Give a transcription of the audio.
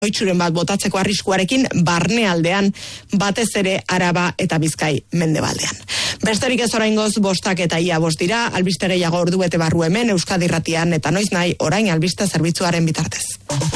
Oitxuren bat botatzeko arriskuarekin barnealdean, batez ere Araba eta Bizkai mendebaldean. Besterik ez oraingoz 5:05 dira, albiste gehiago ordu bete barru hemen Euskadi Irratian eta noiz nahi orain albiste zerbitzuaren bitartez.